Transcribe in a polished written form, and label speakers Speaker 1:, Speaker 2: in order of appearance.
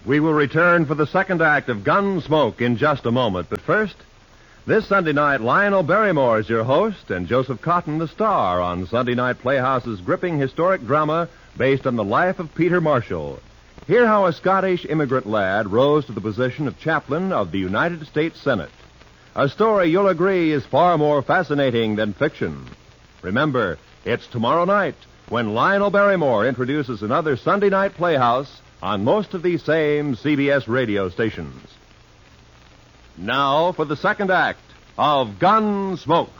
Speaker 1: We will return for the second act of Gunsmoke in just a moment. But first, this Sunday night, Lionel Barrymore is your host and Joseph Cotton the star on Sunday Night Playhouse's gripping historic drama based on the life of Peter Marshall. Hear how a Scottish immigrant lad rose to the position of chaplain of the United States Senate. A story you'll agree is far more fascinating than fiction. Remember, it's tomorrow night when Lionel Barrymore introduces another Sunday Night Playhouse on most of these same CBS radio stations. Now for the second act of Gunsmoke.